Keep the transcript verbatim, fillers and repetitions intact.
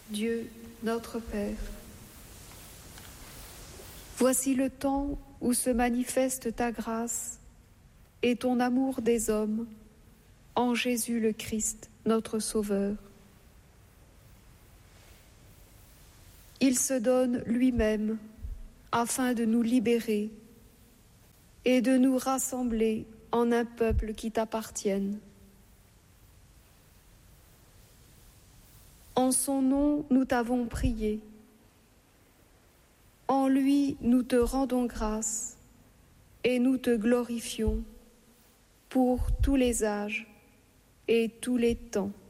Dieu notre Père. Voici le temps où se manifeste ta grâce et ton amour des hommes en Jésus le Christ, notre Sauveur. Il se donne lui-même afin de nous libérer et de nous rassembler en un peuple qui t'appartienne. En son nom, nous t'avons prié. En lui, nous te rendons grâce et nous te glorifions pour tous les âges et tous les temps.